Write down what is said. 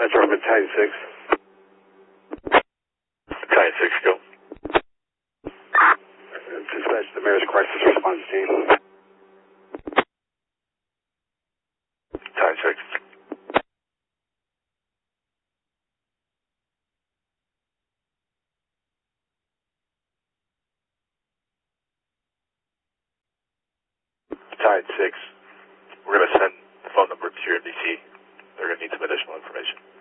Metro Battalion 6. Battalion 6, go. Dispatch the Mayor's Crisis Response Team. Battalion 6. Battalion 6. We're going to send the phone number to your NBC. They're going to need some additional information.